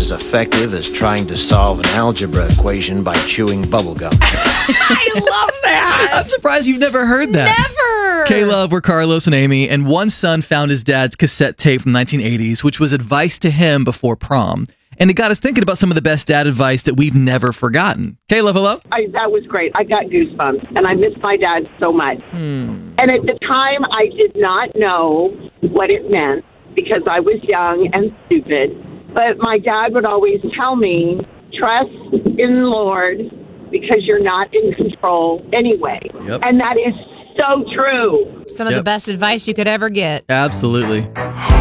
as effective as trying to solve an algebra equation by chewing bubblegum. I love that. I'm surprised you've never heard that. Never. K-Love, we're Carlos and Amy, and one son found his dad's cassette tape from the 1980s, which was advice to him before prom. And it got us thinking about some of the best dad advice that we've never forgotten. K-Love, hello? That was great. I got goosebumps, and I miss my dad so much. And at the time, I did not know what it meant because I was young and stupid. But my dad would always tell me, trust in the Lord because you're not in control anyway. Yep. And that is so true. Some of the best advice you could ever get. Absolutely.